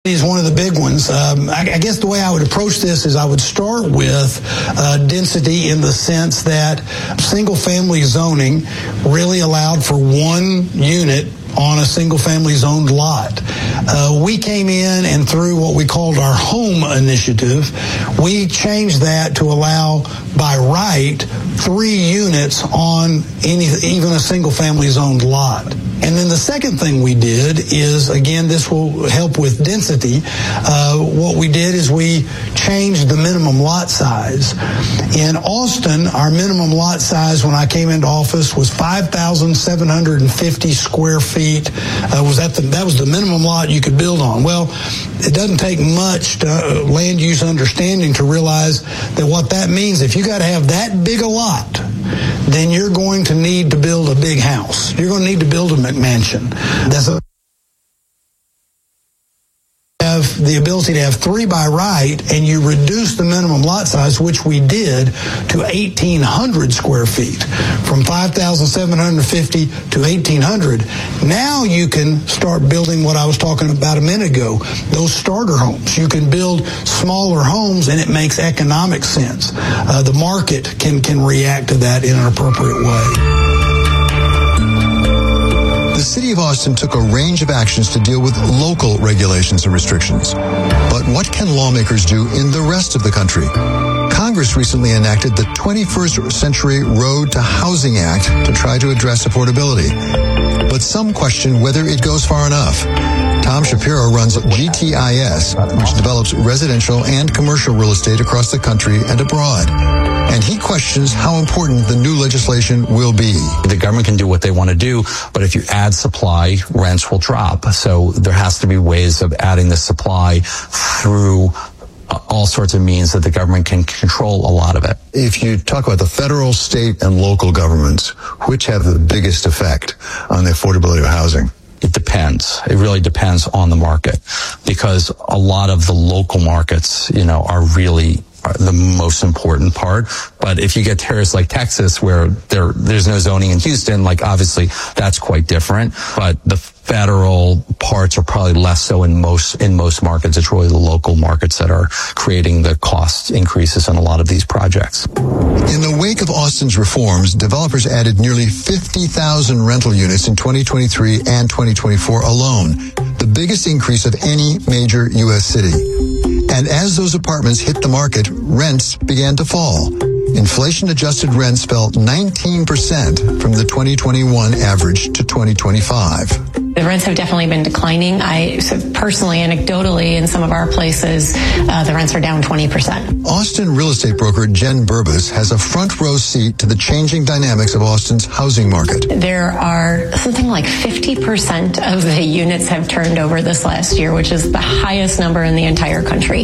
is one of the big ones. I guess the way I would approach this is I would start with density in the sense that single-family zoning really allowed for one unit on a single-family zoned lot. We came in and through what we called our home initiative, we changed that to allow by right 3 units on even a single-family zoned lot. And then the second thing we did is, again, this will help with density. What we did is we changed the minimum lot size. In Austin, our minimum lot size when I came into office was 5,750 square feet. That was the minimum lot you could build on. Well, it doesn't take much land use understanding to realize that what that means, if you got to have that big a lot, then you're going to need to build a big house. You're going to need to build a McMansion. Have the ability to have 3 by right, and you reduce the minimum lot size, which we did, to 1,800 square feet, from 5,750 to 1,800. Now you can start building what I was talking about a minute ago, those starter homes. You can build smaller homes, and it makes economic sense. The market can react to that in an appropriate way. The City of Austin took a range of actions to deal with local regulations and restrictions. But what can lawmakers do in the rest of the country? Congress recently enacted the 21st Century Road to Housing Act to try to address affordability. But some question whether it goes far enough. Tom Shapiro runs GTIS, which develops residential and commercial real estate across the country and abroad. And he questions how important the new legislation will be. The government can do what they want to do, but if you add supply, rents will drop. So there has to be ways of adding the supply through all sorts of means that the government can control a lot of it. If you talk about the federal, state, and local governments, which have the biggest effect on the affordability of housing? It depends. It really depends on the market, because a lot of the local markets, are really the most important part. But if you get areas like Texas where there's no zoning in Houston, obviously that's quite different. But the federal parts are probably less so in most markets. It's really the local markets that are creating the cost increases in a lot of these projects. In the wake of Austin's reforms, developers added nearly 50,000 rental units in 2023 and 2024 alone, the biggest increase of any major U.S. city. And as those apartments hit the market, rents began to fall. Inflation-adjusted rents fell 19% from the 2021 average to 2025. The rents have definitely been declining. Personally, anecdotally, in some of our places, the rents are down 20%. Austin real estate broker Jen Burbas has a front row seat to the changing dynamics of Austin's housing market. There are something like 50% of the units have turned over this last year, which is the highest number in the entire country.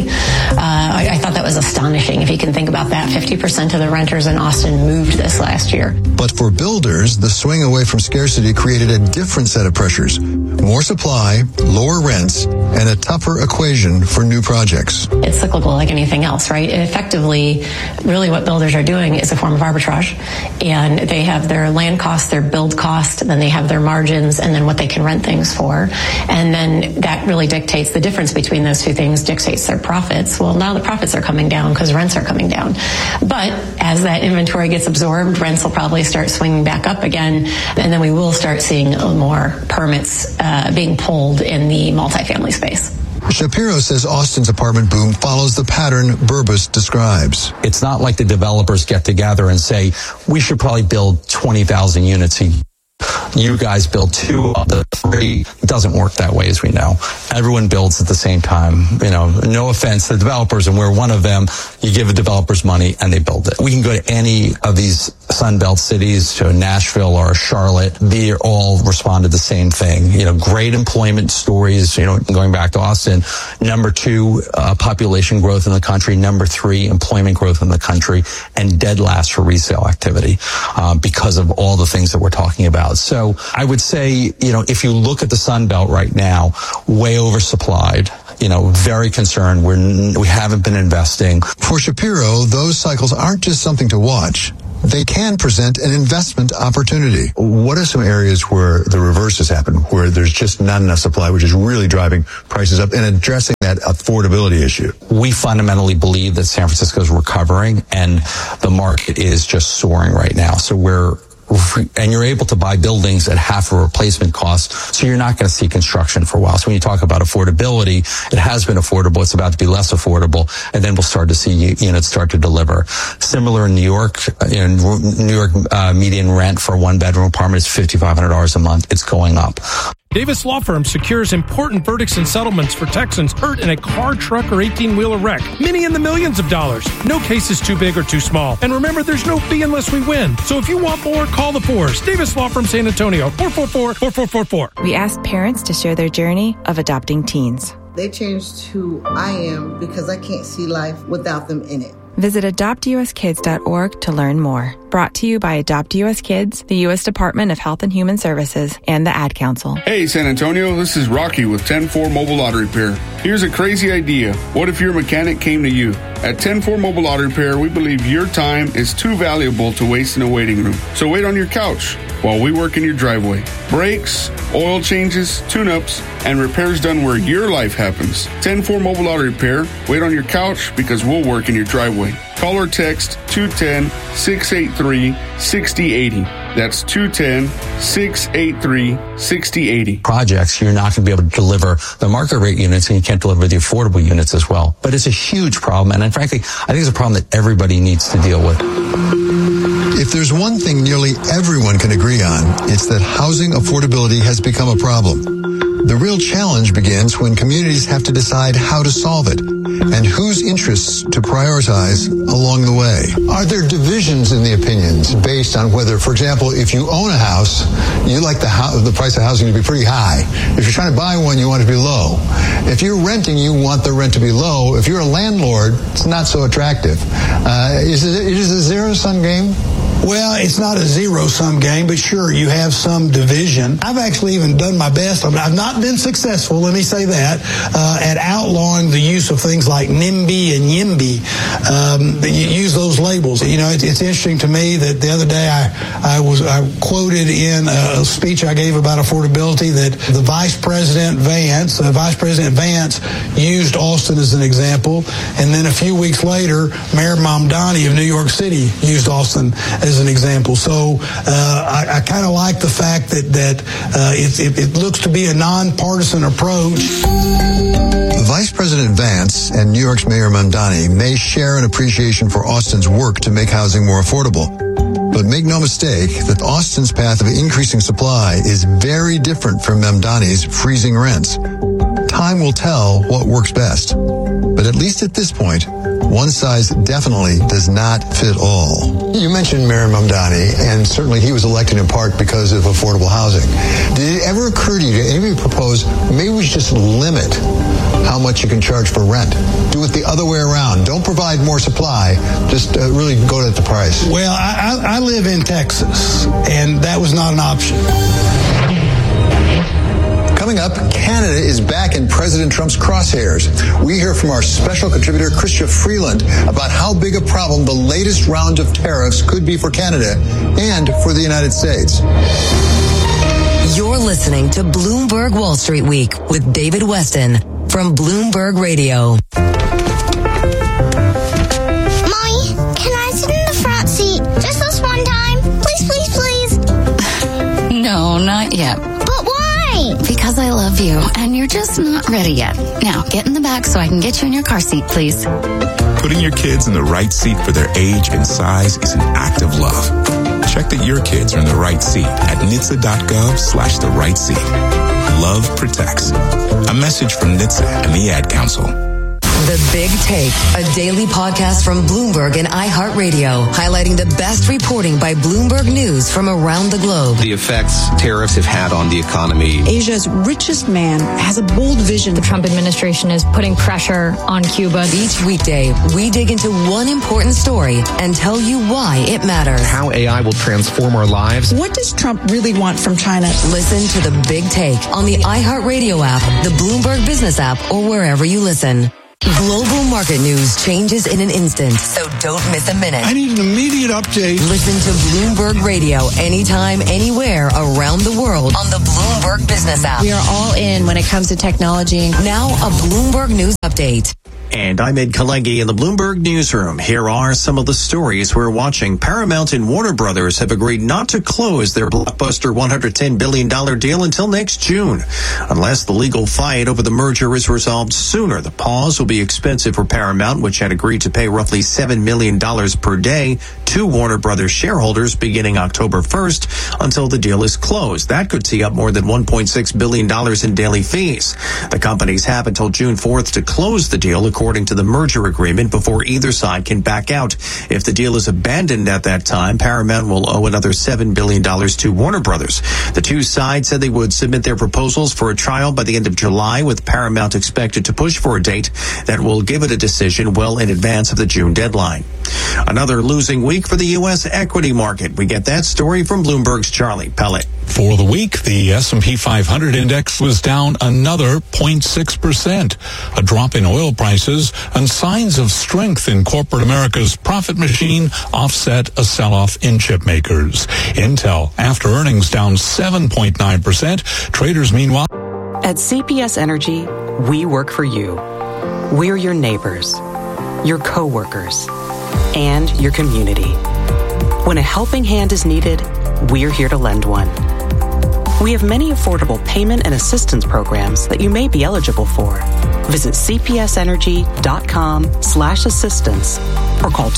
I thought that was astonishing. If you can think about that, 50% of the renters in Austin moved this last year. But for builders, the swing away from scarcity created a different set of pressures. More supply, lower rents, and a tougher equation for new projects. It's cyclical like anything else, right? Effectively, really what builders are doing is a form of arbitrage. And they have their land cost, their build cost, then they have their margins, and then what they can rent things for. And then that really dictates the difference between those two things, dictates their profits. Well, now the profits are coming down because rents are coming down. But as that inventory gets absorbed, rents will probably start swinging back up again, and then we will start seeing more permits being pulled in the multifamily space. Shapiro says Austin's apartment boom follows the pattern Burbas describes. It's not like the developers get together and say, we should probably build 20,000 units a year. You guys build 2 of the 3. It doesn't work that way, as we know. Everyone builds at the same time. No offense to the developers, and we're one of them. You give the developers money and they build it. We can go to any of these Sunbelt cities, to Nashville or Charlotte. They all responded the same thing. Great employment stories, going back to Austin. Number 2, population growth in the country. Number 3, employment growth in the country. And dead last for resale activity because of all the things that we're talking about. So I would say, if you look at the Sun Belt right now, way oversupplied, very concerned. We haven't been investing. For Shapiro, those cycles aren't just something to watch. they can present an investment opportunity. What are some areas where the reverse has happened, where there's just not enough supply, which is really driving prices up and addressing that affordability issue? We fundamentally believe that San Francisco is recovering and the market is just soaring right now. So you're able to buy buildings at half a replacement cost, so you're not going to see construction for a while. So when you talk about affordability, it has been affordable. It's about to be less affordable, and then we'll start to see units start to deliver. Similar in New York, New York median rent for a one-bedroom apartment is $5,500 a month. It's going up. Davis Law Firm secures important verdicts and settlements for Texans hurt in a car, truck, or 18-wheeler wreck. Many in the millions of dollars. No case is too big or too small. And remember, there's no fee unless we win. So if you want more, call the Fours. Davis Law Firm San Antonio, 444-4444. We asked parents to share their journey of adopting teens. They changed who I am because I can't see life without them in it. Visit adoptuskids.org to learn more. Brought to you by Adopt US Kids, the U.S. Department of Health and Human Services, and the Ad Council. Hey, San Antonio, this is Rocky with 10-4 Mobile Auto Repair. Here's a crazy idea. What if your mechanic came to you? At 10-4 Mobile Auto Repair, we believe your time is too valuable to waste in a waiting room. So wait on your couch while we work in your driveway. Brakes, oil changes, tune-ups, and repairs done where your life happens. 10-4 Mobile Auto Repair. Wait on your couch because we'll work in your driveway. Call or text 210-683-6080. That's 210-683-6080. Projects, you're not going to be able to deliver the market rate units, and you can't deliver the affordable units as well. But it's a huge problem, and frankly, I think it's a problem that everybody needs to deal with. If there's one thing nearly everyone can agree on, it's that housing affordability has become a problem. The real challenge begins when communities have to decide how to solve it and whose interests to prioritize along the way. Are there divisions in the opinions based on whether, for example, if you own a house, you like the price of housing to be pretty high. If you're trying to buy one, you want it to be low. If you're renting, you want the rent to be low. If you're a landlord, it's not so attractive. Is it a zero-sum game? Well, it's not a zero-sum game, but sure, you have some division. I've actually even done my best. I've not been successful, let me say that, at outlawing the use of things like NIMBY and YIMBY. You use those labels. You know, it's interesting to me that the other day I quoted in a speech I gave about affordability that the Vice President Vance used Austin as an example, and then a few weeks later, Mayor Mamdani of New York City used Austin as an example. So I kind of like the fact that it looks to be a nonpartisan approach. Vice President Vance and New York's Mayor Mamdani may share an appreciation for Austin's work to make housing more affordable. But make no mistake that Austin's path of increasing supply is very different from Mamdani's freezing rents. Time will tell what works best. But at least at this point, one size definitely does not fit all. You mentioned Mayor Mamdani, and certainly he was elected in part because of affordable housing. Did it ever occur to you, did anybody propose, maybe we should just limit how much you can charge for rent? Do it the other way around. Don't provide more supply, just really go at the price. Well, I live in Texas, and that was not an option. Coming up, Canada is back in President Trump's crosshairs. We hear from our special contributor, Chrystia Freeland, about how big a problem the latest round of tariffs could be for Canada and for the United States. You're listening to Bloomberg Wall Street Week with David Weston from Bloomberg Radio. Mommy, can I sit in the front seat just this one time? Please, please, please. No, not yet. But why? Because I love you, and you're just not ready yet. Now, get in the back so I can get you in your car seat, please. Putting your kids in the right seat for their age and size is an act of love. Check that your kids are in the right seat at NHTSA.gov/the right seat. Love protects. A message from NHTSA and the Ad Council. The Big Take, a daily podcast from Bloomberg and iHeartRadio, highlighting the best reporting by Bloomberg News from around the globe. The effects tariffs have had on the economy. Asia's richest man has a bold vision. The Trump administration is putting pressure on Cuba. Each weekday, we dig into one important story and tell you why it matters. How AI will transform our lives. What does Trump really want from China? Listen to The Big Take on the iHeartRadio app, the Bloomberg Business app, or wherever you listen. Global market news changes in an instant, so don't miss a minute. I need an immediate update. Listen to Bloomberg Radio anytime, anywhere around the world on the Bloomberg Business app. We are all in when it comes to technology. Now a Bloomberg News update. And I'm Ed Kalegi in the Bloomberg Newsroom. Here are some of the stories we're watching. Paramount and Warner Brothers have agreed not to close their blockbuster $110 billion deal until next June. Unless the legal fight over the merger is resolved sooner, the pause will be expensive for Paramount, which had agreed to pay roughly $7 million per day to Warner Brothers shareholders beginning October 1st until the deal is closed. That could see up more than $1.6 billion in daily fees. The companies have until June 4th to close the deal, according to the merger agreement, before either side can back out. If the deal is abandoned at that time, Paramount will owe another $7 billion to Warner Brothers. The two sides said they would submit their proposals for a trial by the end of July, with Paramount expected to push for a date that will give it a decision well in advance of the June deadline. Another losing week for the U.S. equity market. We get that story from Bloomberg's Charlie Pellet. For the week, the S&P 500 index was down another 0.6%. A drop in oil prices and signs of strength in corporate America's profit machine offset a sell-off in chip makers. Intel, after earnings, down 7.9%. Traders, meanwhile. At CPS Energy, we work for you. We're your neighbors, your co-workers, and your community. When a helping hand is needed, we're here to lend one. We have many affordable payment and assistance programs that you may be eligible for. Visit cpsenergy.com/assistance or call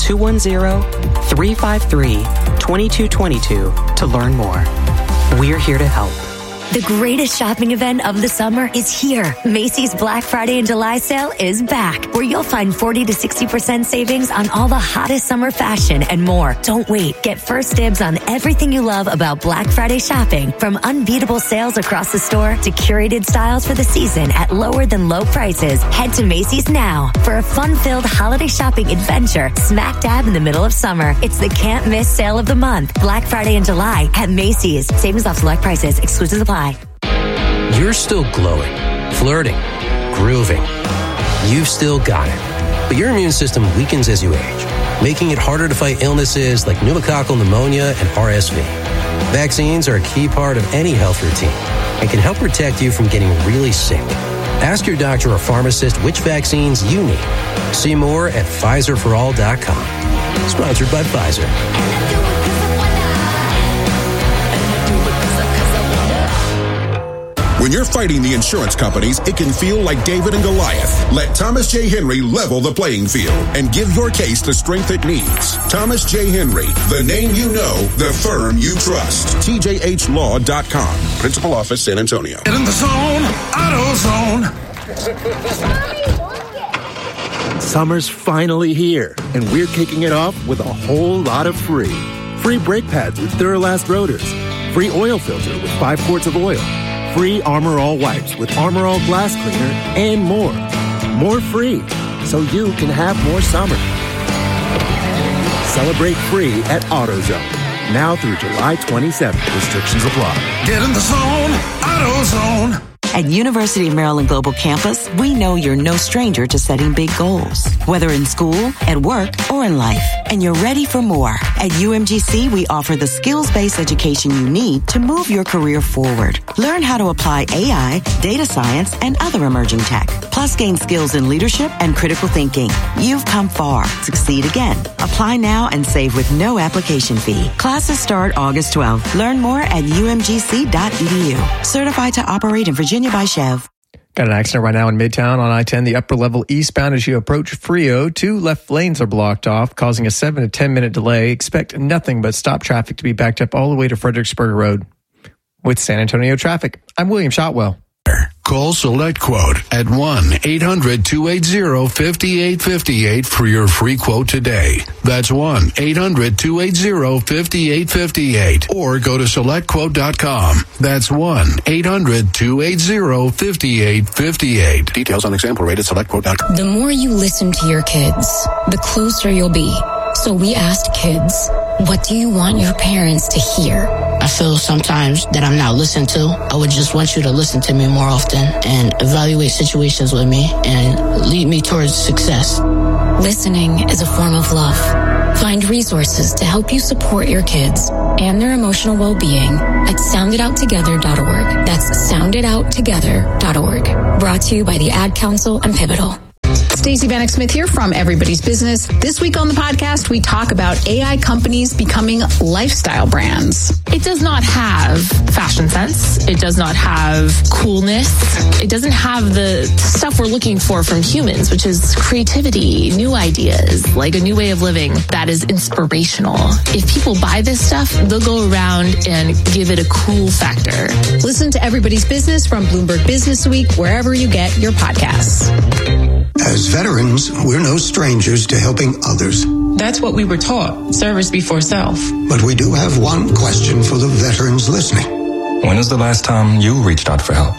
210-353-2222 to learn more. We're here to help. The greatest shopping event of the summer is here. Macy's Black Friday and July sale is back, where you'll find 40 to 60% savings on all the hottest summer fashion and more. Don't wait. Get first dibs on everything you love about Black Friday shopping, from unbeatable sales across the store to curated styles for the season at lower than low prices. Head to Macy's now for a fun-filled holiday shopping adventure smack dab in the middle of summer. It's the can't miss sale of the month. Black Friday and July at Macy's. Savings off select prices. Exclusive supply. You're still glowing, flirting, grooving. You've still got it. But your immune system weakens as you age, making it harder to fight illnesses like pneumococcal pneumonia and RSV. Vaccines are a key part of any health routine and can help protect you from getting really sick. Ask your doctor or pharmacist which vaccines you need. See more at PfizerForAll.com. Sponsored by Pfizer. When you're fighting the insurance companies, it can feel like David and Goliath. Let Thomas J. Henry level the playing field and give your case the strength it needs. Thomas J. Henry, the name you know, the firm you trust. TJHLaw.com. Principal Office, San Antonio. Get in the zone, AutoZone. Summer's finally here, and we're kicking it off with a whole lot of free. Free brake pads with Duralast rotors. Free oil filter with 5 quarts of oil. Free Armor All wipes with Armor All glass cleaner, and more. More free, so you can have more summer. Celebrate free at AutoZone. Now through July 27th. Restrictions apply. Get in the zone, AutoZone. At University of Maryland Global Campus, we know you're no stranger to setting big goals, whether in school, at work, or in life. And you're ready for more. At UMGC, we offer the skills-based education you need to move your career forward. Learn how to apply AI, data science, and other emerging tech. Plus, gain skills in leadership and critical thinking. You've come far. Succeed again. Apply now and save with no application fee. Classes start August 12th. Learn more at umgc.edu. Certified to operate in Virginia by Chev. Got an accident right now in Midtown on I-10, the upper level eastbound as you approach Frio. 2 left lanes are blocked off, causing a 7 to 10 minute delay. Expect nothing but stop traffic to be backed up all the way to Fredericksburg Road. With San Antonio traffic, I'm William Shotwell. Call Select Quote at 1-800-280-5858 for your free quote today. That's 1-800-280-5858. Or go to SelectQuote.com. That's 1-800-280-5858. Details on example rate at SelectQuote.com. The more you listen to your kids, the closer you'll be. So we asked kids, what do you want your parents to hear? I feel sometimes that I'm not listened to. I would just want you to listen to me more often and evaluate situations with me and leave lead me towards success. Listening is a form of love. Find resources to help you support your kids and their emotional well-being at sounditouttogether.org. That's sounditouttogether.org. Brought to you by the Ad Council and Pivotal. Stacey Vanek Smith here from Everybody's Business. This week on the podcast, we talk about AI companies becoming lifestyle brands. It does not have fashion sense. It does not have coolness. It doesn't have the stuff we're looking for from humans, which is creativity, new ideas, like a new way of living that is inspirational. If people buy this stuff, they'll go around and give it a cool factor. Listen to Everybody's Business from Bloomberg Business Week, wherever you get your podcasts. As veterans, we're no strangers to helping others. That's what we were taught, service before self. But we do have one question for the veterans listening. When is the last time you reached out for help?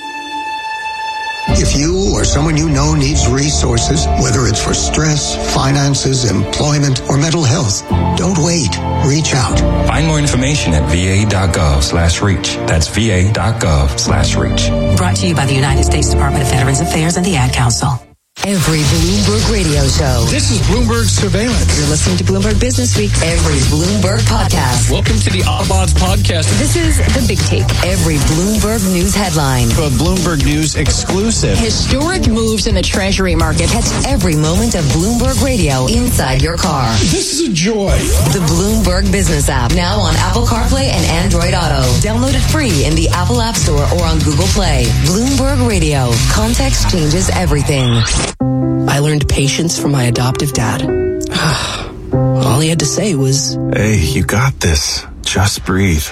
If you or someone you know needs resources, whether it's for stress, finances, employment, or mental health, don't wait. Reach out. Find more information at va.gov/reach. That's va.gov/reach. Brought to you by the United States Department of Veterans Affairs and the Ad Council. Every Bloomberg radio show. This is Bloomberg Surveillance. You're listening to Bloomberg Business Week. Every Bloomberg podcast. Welcome to the Odds podcast. This is The Big Take. Every Bloomberg News headline. A Bloomberg News exclusive. Historic moves in the Treasury market. Catch every moment of Bloomberg Radio inside your car. This is a joy. The Bloomberg Business app. Now on Apple CarPlay and Android Auto. Download it free in the Apple App Store or on Google Play. Bloomberg Radio. Context changes everything. I learned patience from my adoptive dad. All he had to say was, "Hey, you got this. Just breathe."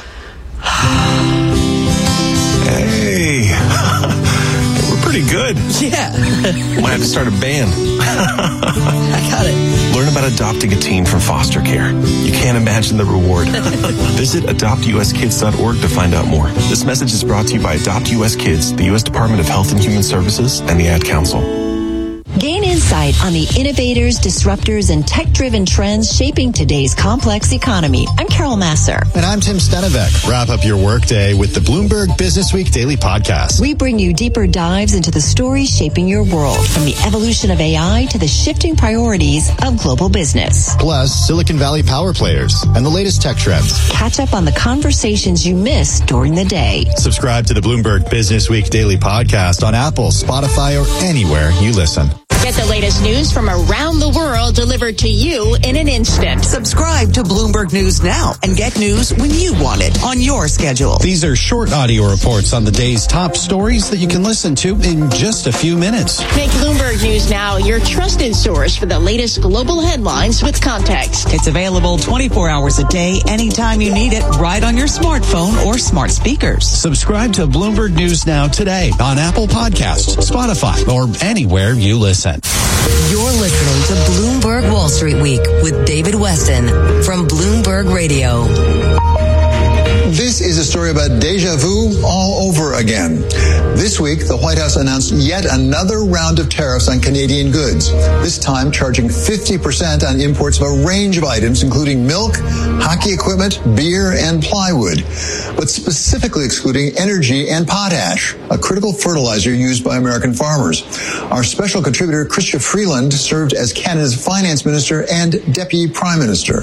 Hey, we're pretty good. Yeah. Might have to start a band. I got it. Learn about adopting a teen from foster care. You can't imagine the reward. Visit adoptuskids.org to find out more. This message is brought to you by Adopt US Kids, the U.S. Department of Health and Human Services, and the Ad Council. Gain insight on the innovators, disruptors, and tech-driven trends shaping today's complex economy. I'm Carol Masser. And I'm Tim Stenevec. Wrap up your workday with the Bloomberg Business Week Daily Podcast. We bring you deeper dives into the stories shaping your world, from the evolution of AI to the shifting priorities of global business. Plus, Silicon Valley power players and the latest tech trends. Catch up on the conversations you missed during the day. Subscribe to the Bloomberg Business Week Daily Podcast on Apple, Spotify, or anywhere you listen. Get the latest news from around the world delivered to you in an instant. Subscribe to Bloomberg News now and get news when you want it on your schedule. These are short audio reports on the day's top stories that you can listen to in just a few minutes. Make Bloomberg News Now your trusted source for the latest global headlines with context. It's available 24 hours a day, anytime you need it, right on your smartphone or smart speakers. Subscribe to Bloomberg News Now today on Apple Podcasts, Spotify, or anywhere you listen. You're listening to Bloomberg Wall Street Week with David Weston from Bloomberg Radio. This is a story about deja vu all over again. This week, the White House announced yet another round of tariffs on Canadian goods, this time charging 50% on imports of a range of items, including milk, hockey equipment, beer, and plywood, but specifically excluding energy and potash, a critical fertilizer used by American farmers. Our special contributor, Chrystia Freeland, served as Canada's finance minister and deputy prime minister.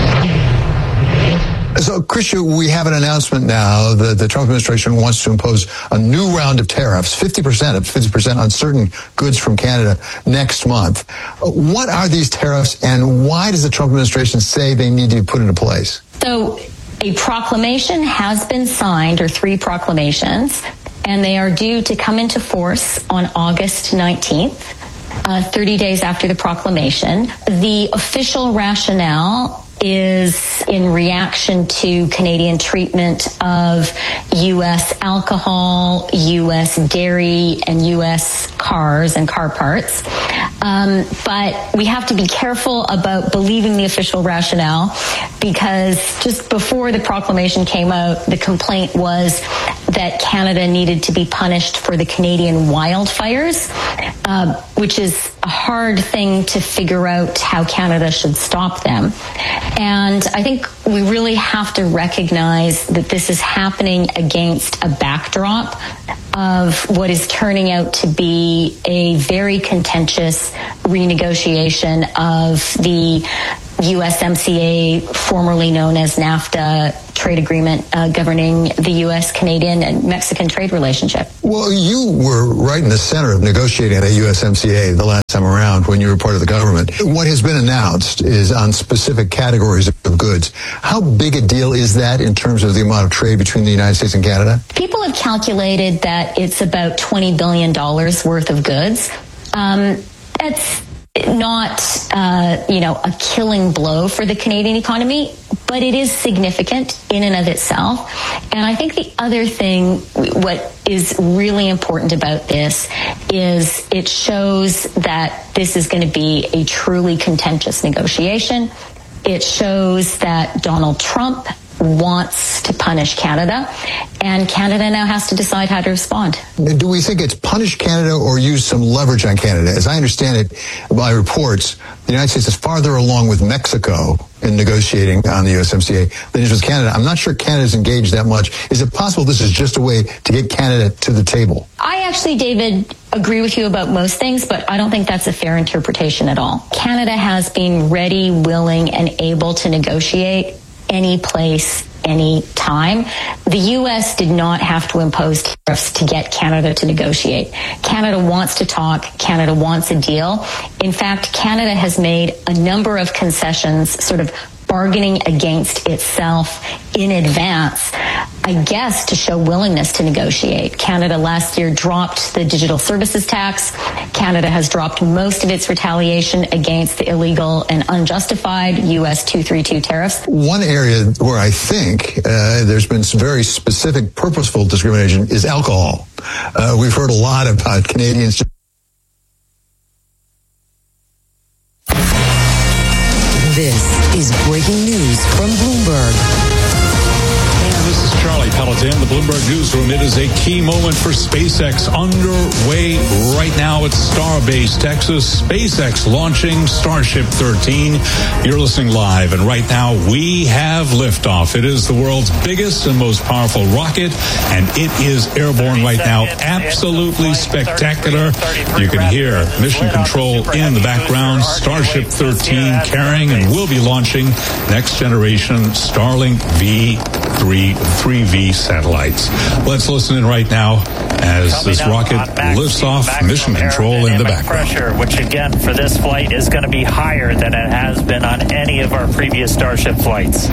So, Chrystia, we have an announcement now that the Trump administration wants to impose a new round of tariffs, 50% on certain goods from Canada next month. What are these tariffs, and why does the Trump administration say they need to be put into place? So, a proclamation has been signed, or 3 proclamations, and they are due to come into force on August 19th. 30 days after the proclamation. The official rationale is in reaction to Canadian treatment of U.S. alcohol, U.S. dairy, and U.S. cars and car parts. But we have to be careful about believing the official rationale, because just before the proclamation came out, the complaint was that Canada needed to be punished for the Canadian wildfires. which is a hard thing to figure out how Canada should stop them. And I think we really have to recognize that this is happening against a backdrop of what is turning out to be a very contentious renegotiation of the USMCA, formerly known as NAFTA, trade agreement governing the U.S., Canadian, and Mexican trade relationship. Well, you were right in the center of negotiating the USMCA the last time around when you were part of the government. What has been announced is on specific categories of goods. How big a deal is that in terms of the amount of trade between the United States and Canada? People have calculated that it's about $20 billion worth of goods. That's not, a killing blow for the Canadian economy, but it is significant in and of itself. And I think the other thing, what is really important about this is it shows that this is going to be a truly contentious negotiation. It shows that Donald Trump wants to punish Canada, and Canada now has to decide how to respond. Do we think it's punish Canada or use some leverage on Canada? As I understand it by reports, the United States is farther along with Mexico in negotiating on the USMCA than it is with Canada. I'm not sure Canada's engaged that much. Is it possible this is just a way to get Canada to the table? I actually, David, agree with you about most things, but I don't think that's a fair interpretation at all. Canada has been ready, willing, and able to negotiate any place, any time. The U.S. did not have to impose tariffs to get Canada to negotiate. Canada wants to talk. Canada wants a deal. In fact, Canada has made a number of concessions, sort of bargaining against itself in advance, I guess, to show willingness to negotiate. Canada last year dropped the digital services tax. Canada has dropped most of its retaliation against the illegal and unjustified U.S. 232 tariffs. One area where I think there's been some very specific, purposeful discrimination is alcohol. We've heard a lot about Canadians. This is breaking news from Bloomberg. This is Charlie Pelletin, the Bloomberg Newsroom. It is a key moment for SpaceX underway right now at Starbase, Texas. SpaceX launching Starship 13. You're listening live, and right now we have liftoff. It is the world's biggest and most powerful rocket, and it is airborne right now. Absolutely spectacular. You can hear mission control in the background. Starship 13 carrying and will be launching next generation Starlink V3V satellites. Let's listen in right now as this rocket lifts off. Mission control in the background. Pressure, which again for this flight is going to be higher than it has been on any of our previous Starship flights.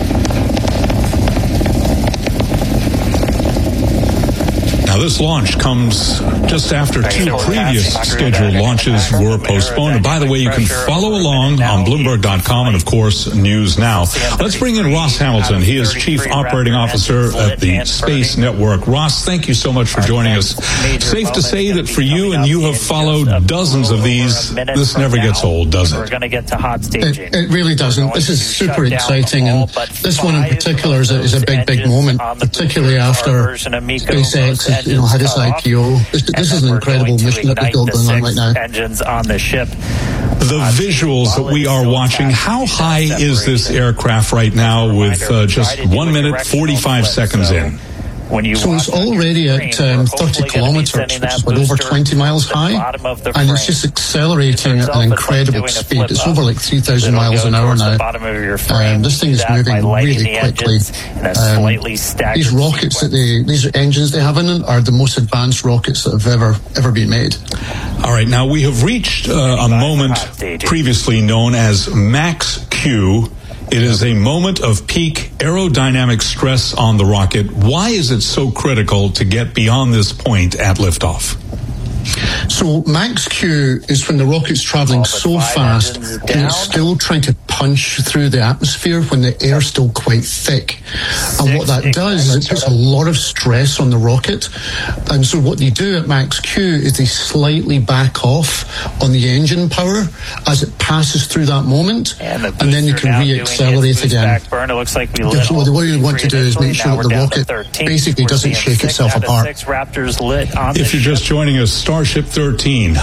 Now, this launch comes just after two previous scheduled launches were postponed. And by the way, you can follow along on Bloomberg.com and, of course, News Now. Let's bring in Ross Hamilton. He is Chief Operating Officer at the Space Network. Ross, thank you so much for joining us. Safe to say that for you, and you have followed dozens of these, this never gets old, does it? We're going to get to hot staging. It really doesn't. This is super exciting, and this one in particular is a big moment, particularly after SpaceX had its IPO. This is an incredible mission that we've got going on right now. Engines on the ship. The visuals that we are watching, how high is this aircraft right now with just 1 minute, 45 seconds in? So it's already at 30 kilometers, which is about over 20 miles high, and it's just accelerating at an incredible speed. It's over like 3,000 miles an hour now. This thing is moving really quickly. These rockets, these engines they have in them are the most advanced rockets that have ever been made. All right, now we have reached a moment previously known as Max Q. It is a moment of peak aerodynamic stress on the rocket. Why is it so critical to get beyond this point at liftoff? So Max Q is when the rocket's traveling so fast and it's still trying to punch through the atmosphere when the air's still quite thick. And what that does is it puts a lot of stress on the rocket. And so what they do at Max Q is they slightly back off on the engine power as it passes through that moment, and then you can re-accelerate again. Burn. It looks like so what you want to do is make sure that the rocket basically doesn't shake itself apart. Raptors lit on if you're just joining us, Starship 13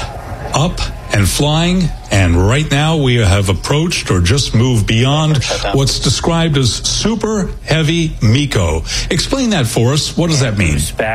up and flying, and right now we have approached or just moved beyond what's described as super heavy MECO. Explain that for us. What does that mean?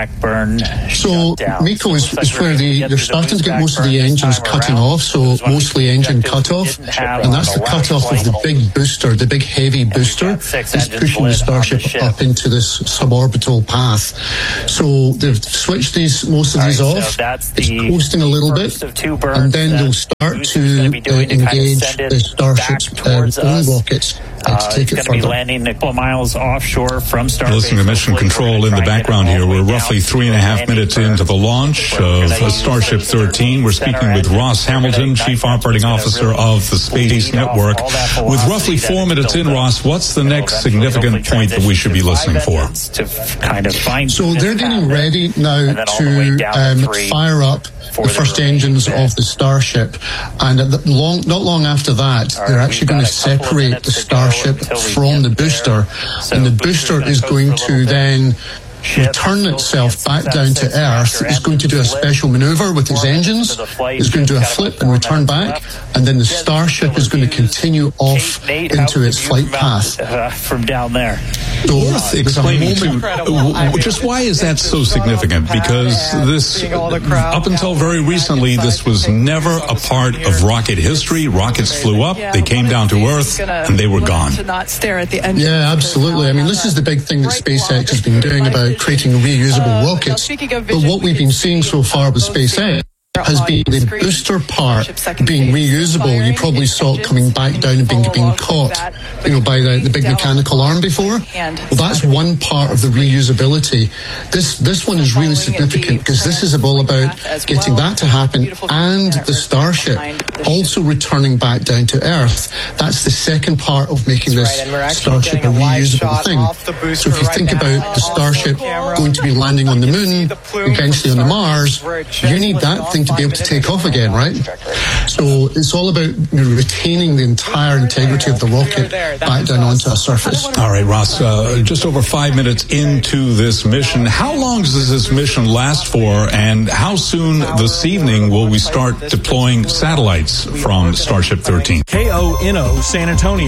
So MECO is where you're starting to get most of the engines cutting off, so mostly engine cutoff, and that's the cutoff of the big booster, the big heavy booster that's pushing the Starship up into this suborbital path. So they've switched most of these off. It's coasting a little bit, and then they'll start to engage the Starship's own rockets to take it further. Landing a couple of miles offshore from Starbase. Listening to Mission Control in the background here. We're roughly 3.5 minutes into the launch of Starship 13. We're speaking with Ross Hamilton, Chief Operating Officer of the Space Network. With roughly 4 minutes in, Ross, what's the next significant point that we should be listening for? So they're getting ready now to fire up the first engines of the Starship, and not long after that, they're actually going to separate the Starship from the booster, and the booster is going to then return itself back down to Earth. It's going to do a special maneuver with its engines. It's going to do a flip and return back, and then the Starship is going to continue off into its flight path from down there. So explaining just why is that so significant? Because this, up until very recently, this was never a part of rocket history. Rockets flew up, they came down to Earth, and they were gone. Yeah, absolutely. I mean, this is the big thing that SpaceX has been doing about creating reusable rockets. But what we've been seeing so far with SpaceX has been the booster part being reusable. You probably saw it coming back down and being caught, by the big mechanical arm before. Well, that's one part of the reusability. This one is really significant because this is all about getting that to happen and the Starship also returning back down to Earth. That's the second part of making this Starship a reusable thing. So if you think about the Starship going to be landing on the moon, eventually on the Mars, you need that thing to be able to take off again, right? So it's all about retaining the entire integrity of the rocket back down onto a surface. All right, Ross, just over 5 minutes into this mission, how long does this mission last for, and how soon this evening will we start deploying satellites from Starship 13? KONO San Antonio,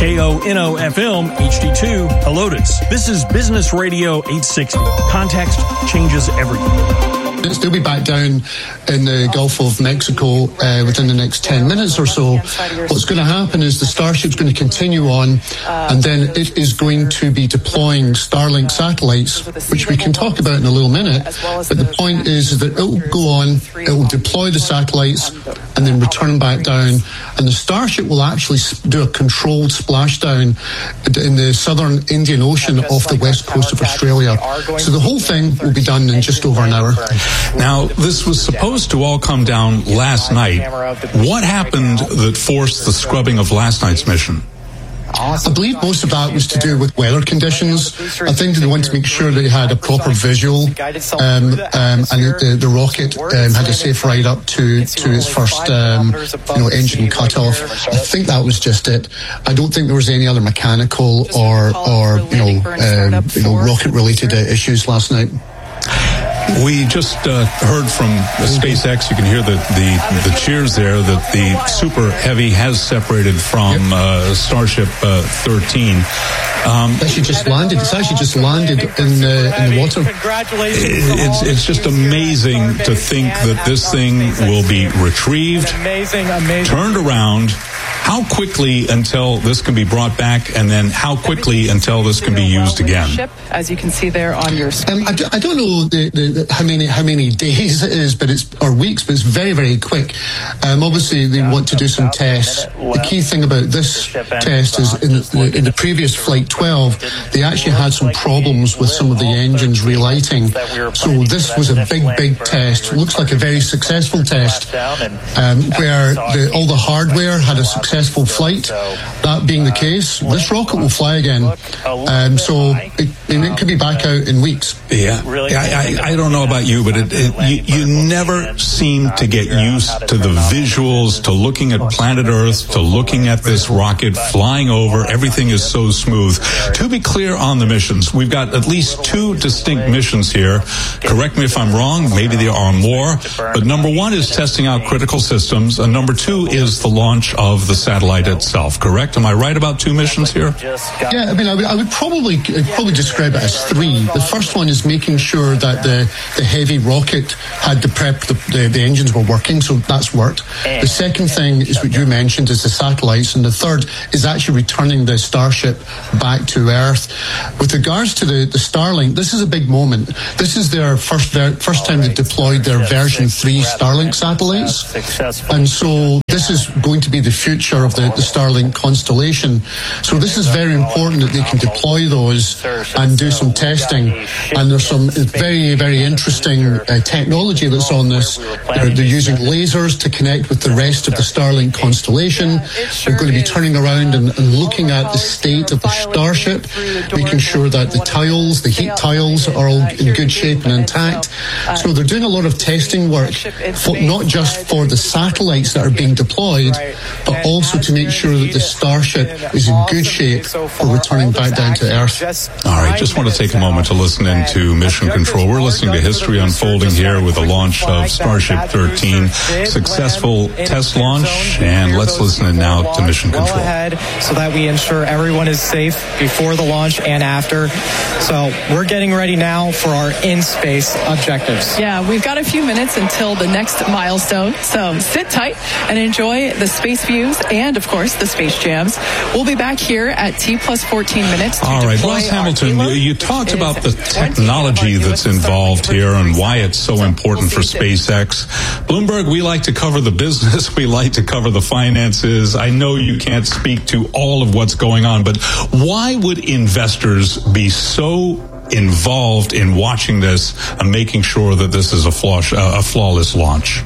KONO FM HD2 Helotes. This is Business Radio 860. Context changes everything. They'll be back down in the Gulf of Mexico within the next 10 minutes or so. What's going to happen is the Starship's going to continue on, and then it is going to be deploying Starlink satellites, which we can talk about in a little minute. But the point is that it will go on, it will deploy the satellites, and then return back down. And the Starship will actually do a controlled splashdown in the southern Indian Ocean off the west coast of Australia. So the whole thing will be done in just over an hour. Now, this was supposed to all come down last night. What happened that forced the scrubbing of last night's mission? I believe most of that was to do with weather conditions. I think they wanted to make sure they had a proper visual, and the rocket had a safe ride up to its first engine cutoff. I think that was just it. I don't think there was any other mechanical or rocket related issues last night. We just heard from SpaceX. You can hear the cheers there that the Super Heavy has separated from Starship 13. It's actually just landed. It's actually just landed in the water. It's just amazing to think that this thing will be retrieved, turned around. How quickly until this can be brought back, and then how quickly until this can be used again? As you can see there on your screen. I don't know how many days it is, or weeks, but it's very, very quick. Obviously, they want to do some tests. The key thing about this test is in the previous Flight 12, they actually had some problems with some of the engines relighting. So this was a big test. It looks like a very successful test, where all the hardware had a successful successful flight, that being the case, this rocket will fly again. So it could be back out in weeks. Yeah, I don't know about you, but you never seem to get used to the visuals, to looking at planet Earth, to looking at this rocket flying over. Everything is so smooth. To be clear on the missions, we've got at least 2 distinct missions here. Correct me if I'm wrong, maybe there are more, but number 1 is testing out critical systems, and number 2 is the launch of the satellite itself, correct? Am I right about 2 missions here? Yeah, I mean, I would probably describe it as 3. The first one is making sure that the heavy rocket had the engines were working, so that's worked. The second thing is what you mentioned, is the satellites, and the third is actually returning the Starship back to Earth. With regards to the Starlink, this is a big moment. This is their first time they deployed their version 3 Starlink satellites, and so this is going to be the future of the Starlink constellation. So this is very important that they can deploy those and do some testing, and there's some very, very interesting technology that's on this. They're using lasers to connect with the rest of the Starlink constellation. They're going to be turning around and looking at the state of the Starship, making sure that the heat tiles are all in good shape and intact. So they're doing a lot of testing work, not just for the satellites that are being deployed, but also to make sure that the Starship is in good shape for returning back down to Earth. All right, just want to take a moment to listen into Mission Control. We're listening to history unfolding here with the launch of Starship 13, successful test launch, and let's listen in now to Mission Control. Ahead so that we ensure everyone is safe before the launch and after. So we're getting ready now for our in-space objectives. Yeah, we've got a few minutes until the next milestone, so sit tight and enjoy the space views and, of course, the space jams. We'll be back here at T+14 minutes. All right, Ross Hamilton, you talked about the technology that's involved here and why it's so important for SpaceX. Bloomberg, we like to cover the business. We like to cover the finances. I know you can't speak to all of what's going on, but why would investors be so involved in watching this and making sure that this is a flawless launch?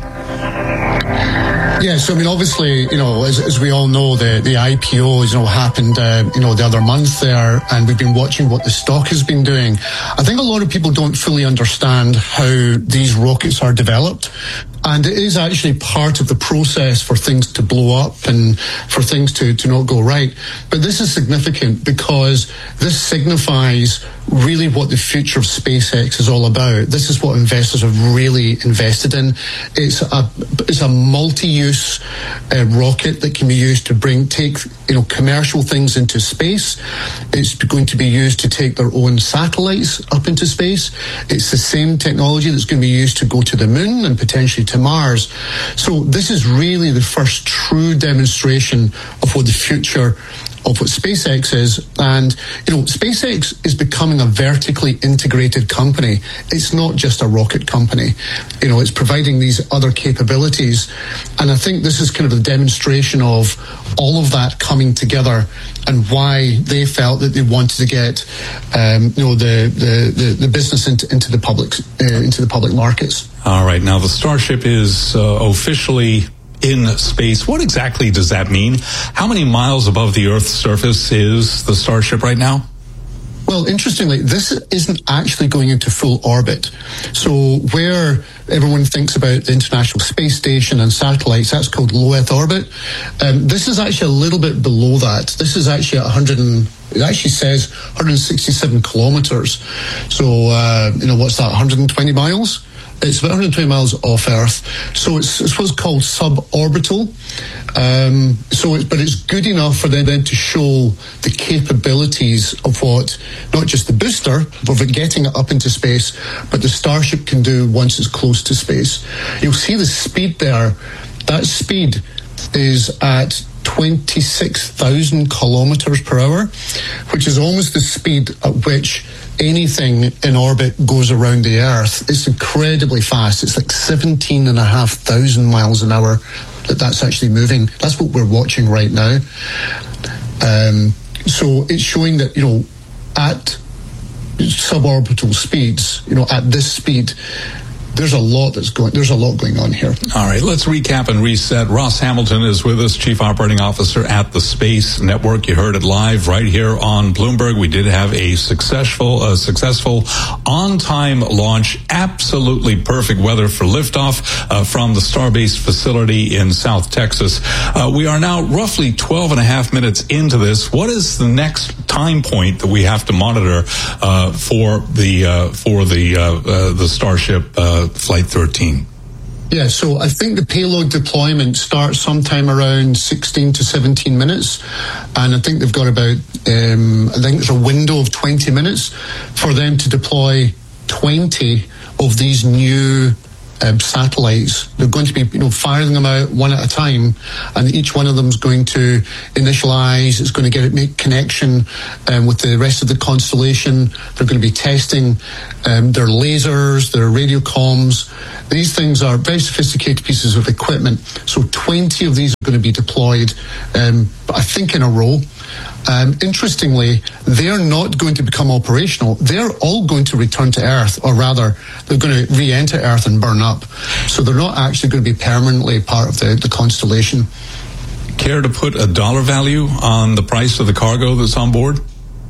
Yeah, so I mean, obviously, as we all know, the IPO, happened, the other month there, and we've been watching what the stock has been doing. I think a lot of people don't fully understand how these rockets are developed. And it is actually part of the process for things to blow up and for things to not go right. But this is significant because this signifies really what the future of SpaceX is all about. This is what investors have really invested in. It's a multi-use rocket that can be used to take commercial things into space. It's going to be used to take their own satellites up into space. It's the same technology that's going to be used to go to the moon and potentially to Mars. So this is really the first true demonstration of what the future of what SpaceX is. And, SpaceX is becoming a vertically integrated company. It's not just a rocket company. It's providing these other capabilities. And I think this is kind of a demonstration of all of that coming together and why they felt that they wanted to get, the business into the public markets. All right. Now the Starship is officially in space. What exactly does that mean? How many miles above the Earth's surface is the Starship right now? Well, interestingly, this isn't actually going into full orbit. So where everyone thinks about the International Space Station and satellites, that's called low Earth orbit. This is actually a little bit below that. This is actually it actually says 167 kilometers. So, what's that, 120 miles? It's about 120 miles off Earth, so it's what's called suborbital. But it's good enough for them then to show the capabilities of what not just the booster, but getting it up into space, but the Starship can do once it's close to space. You'll see the speed there. That speed is at 26,000 kilometers per hour, which is almost the speed at which anything in orbit goes around the Earth. It's incredibly fast. It's like 17,500 miles an hour that's actually moving. That's what we're watching right now. So it's showing that, at suborbital speeds, at this speed, there's a lot going on here. All right, let's recap and reset. Ross Hamilton is with us, Chief Operating Officer at the Space Network. You heard it live right here on Bloomberg. We did have a successful on-time launch. Absolutely perfect weather for liftoff from the Starbase facility in South Texas. We are now roughly 12 and a half minutes into this. What is the next time point that we have to monitor for the Starship Flight 13? Yeah, so I think the payload deployment starts sometime around 16 to 17 minutes. And I think they've got about, I think there's a window of 20 minutes for them to deploy 20 of these new satellites. They're going to be, firing them out one at a time, and each one of them is going to initialize. It's going to make connection with the rest of the constellation. They're going to be testing their lasers, their radio comms. These things are very sophisticated pieces of equipment. So 20 of these are going to be deployed, I think, in a row. Interestingly, they're not going to become operational. They're all going to return to Earth, or rather, they're going to re-enter Earth and burn up. So they're not actually going to be permanently part of the constellation. Care to put a dollar value on the price of the cargo that's on board?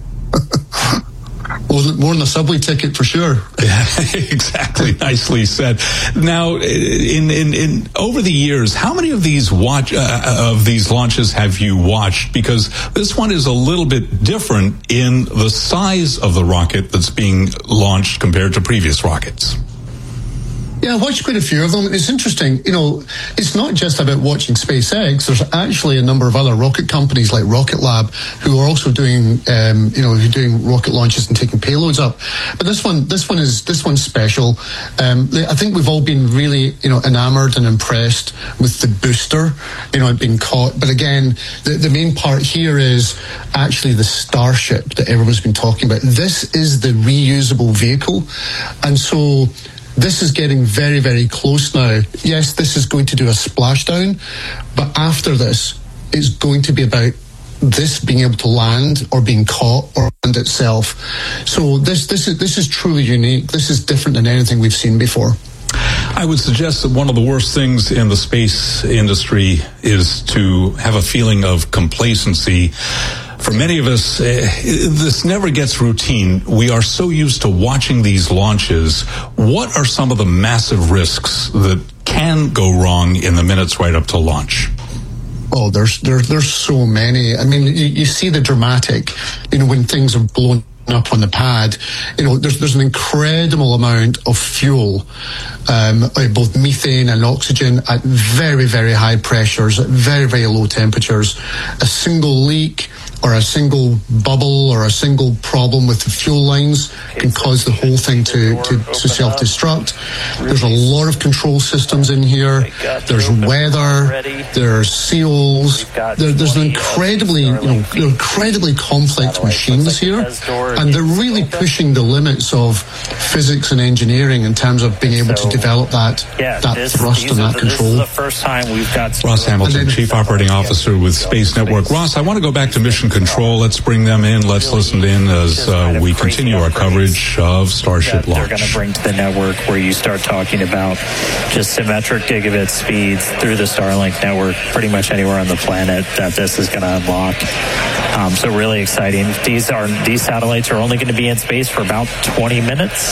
More than a subway ticket for sure. Yeah, exactly. Nicely said. Now, in over the years, how many of these launches have you watched? Because this one is a little bit different in the size of the rocket that's being launched compared to previous rockets. Yeah, I watched quite a few of them. It's interesting, it's not just about watching SpaceX. There's actually a number of other rocket companies like Rocket Lab who are also doing, doing rocket launches and taking payloads up. But this one's special. I think we've all been really, enamored and impressed with the booster, being caught. But again, the main part here is actually the Starship that everyone's been talking about. This is the reusable vehicle. And so this is getting very, very close now. Yes, this is going to do a splashdown, but after this, it's going to be about this being able to land or being caught or land itself. So this is truly unique. This is different than anything we've seen before. I would suggest that one of the worst things in the space industry is to have a feeling of complacency. For many of us, this never gets routine. We are so used to watching these launches. What are some of the massive risks that can go wrong in the minutes right up to launch? Oh, there's so many. I mean, you see the dramatic, when things are blown up on the pad, there's an incredible amount of fuel, both methane and oxygen at very, very high pressures, at very, very low temperatures. A single leak or a single bubble or a single problem with the fuel lines can cause the whole thing to self-destruct. There's a lot of control systems in here. There's weather. There's seals. There's an incredibly complex machines here, and they're really pushing the limits of physics and engineering in terms of being able to develop that thrust and that control. This is the first time we've got Ross Hamilton, Chief Operating Officer with Space Network. Ross, I want to go back to Mission Control. Let's bring them in. Let's listen in as we continue our coverage of Starship launch. They're going to bring to the network, where you start talking about just symmetric gigabit speeds through the Starlink network, pretty much anywhere on the planet that this is going to unlock. So really exciting. These satellites are only going to be in space for about 20 minutes.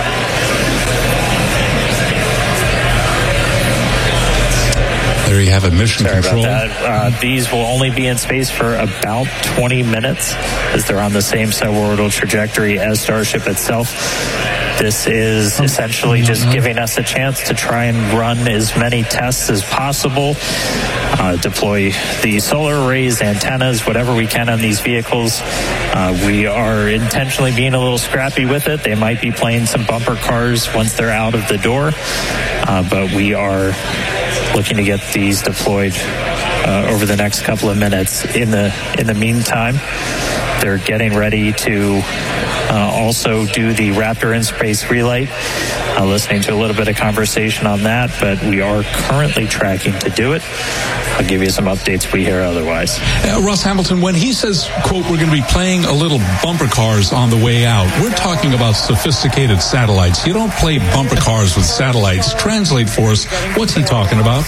There you have it, Mission Control. About that. These will only be in space for about 20 minutes, as they're on the same suborbital trajectory as Starship itself. This is essentially just giving us a chance to try and run as many tests as possible, deploy the solar arrays, antennas, whatever we can on these vehicles. We are intentionally being a little scrappy with it. They might be playing some bumper cars once they're out of the door, but we are looking to get these deployed over the next couple of minutes. In the meantime, they're getting ready to also do the Raptor in-space relay. listening to a little bit of conversation on that, but we are currently tracking to do it. I'll give you some updates we hear otherwise. Ross Hamilton, when he says, quote, we're going to be playing a little bumper cars on the way out, we're talking about sophisticated satellites. You don't play bumper cars with satellites. Translate for us. What's he talking about?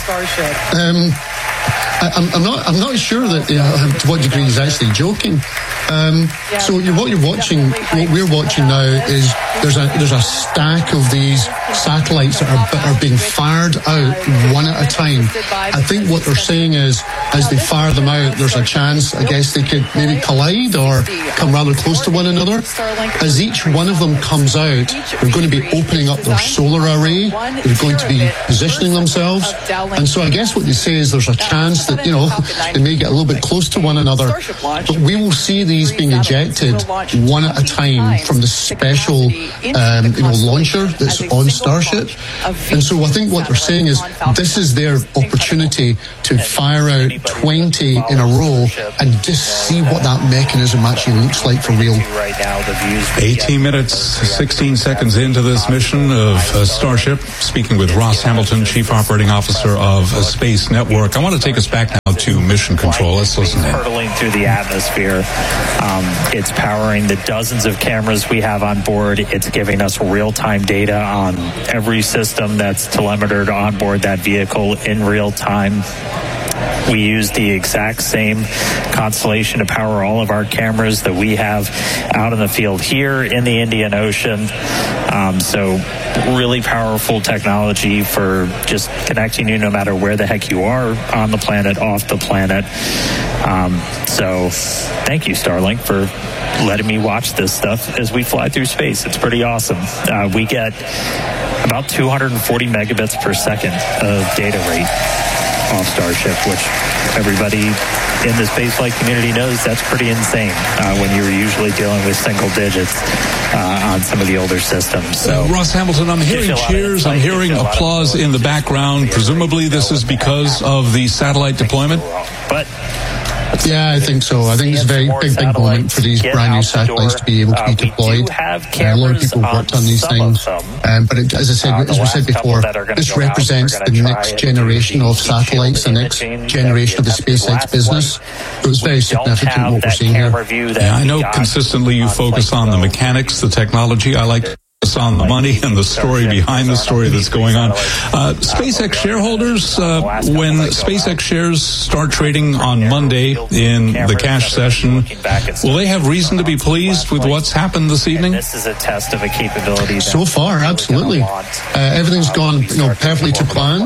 I'm not sure that to what degree he's actually joking. So what we're watching now is there's a stack of these satellites that are being fired out one at a time. I think what they're saying is, as they fire them out, there's a chance, I guess, they could maybe collide or come rather close to one another. As each one of them comes out, they're going to be opening up their solar array. They're going to be positioning themselves. And so I guess what they say is there's a chance that, they may get a little bit close to one another. But we will see these being ejected one at a time from the special, launcher that's on Starship. And so I think what they're saying is this is their opportunity to fire out 20 in a row and just see what that mechanism actually looks like for real. 18 minutes, 16 seconds into this mission of Starship, speaking with Ross Hamilton, Chief Operating Officer of Space Network. I want to take us back now to Mission Control. Let's listen in. Hurtling through the atmosphere. It's powering the dozens of cameras we have on board. It's giving us real-time data on every system that's telemetered on board that vehicle in real time. We use the exact same constellation to power all of our cameras that we have out in the field here in the Indian Ocean. So really powerful technology for just connecting you no matter where the heck you are on the planet, off the planet. So thank you, Starlink, for letting me watch this stuff as we fly through space. It's pretty awesome. We get about 240 megabits per second of data rate off Starship, which everybody in the spaceflight community knows that's pretty insane when you're usually dealing with single digits on some of the older systems. So, Ross Hamilton, I'm hearing cheers, I'm hearing applause in the background. Presumably this is because of the satellite deployment? But yeah, I think so. I think it's a very big moment for these brand new satellites to be able to be deployed. A lot of people have worked on these things. But as we said before, this represents the next generation of satellites, the next generation of the SpaceX business. So it's very significant what we're seeing here. Yeah, I know consistently you focus on the mechanics, the technology. I like on the money and the story behind the story that's going on. SpaceX shareholders, when SpaceX shares start trading on Monday in the cash session, will they have reason to be pleased with what's happened this evening? This is a test of a capability. So far, absolutely. Everything's gone, perfectly to plan.